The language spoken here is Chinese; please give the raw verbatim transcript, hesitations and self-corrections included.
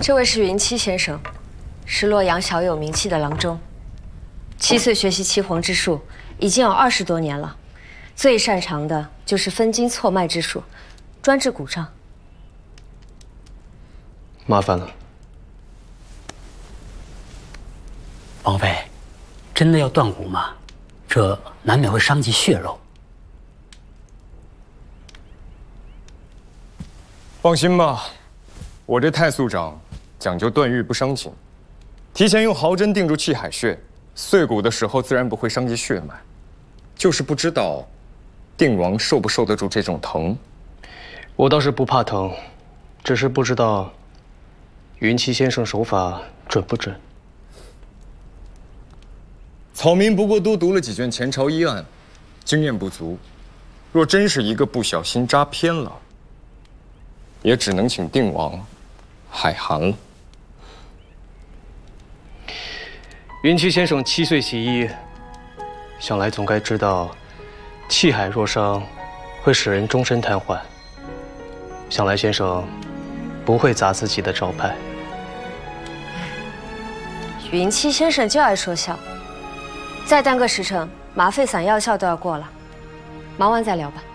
这位是云栖先生，是洛阳小有名气的郎中。七岁学习七黄之术，已经有二十多年了。最擅长的就是分筋错脉之术，专治骨伤。 麻烦了， 王妃，真的要断骨吗？这难免会伤及血肉。 放心吧，我这太素长讲究断玉不伤筋，提前用毫针定住气海穴，碎骨的时候自然不会伤及血脉。就是不知道，定王受不受得住这种疼？ 我倒是不怕疼，只是不知道云栖先生手法准不准。 草民不过多读了几卷前朝医案，经验不足。若真是一个不小心扎偏了，也只能请定王海涵了。 云栖先生七岁习医，想来总该知道，气海若伤，会使人终身瘫痪。想来先生不会砸自己的招牌。 云栖先生就爱说笑。再耽搁时辰，麻沸散药效都要过了，忙完再聊吧。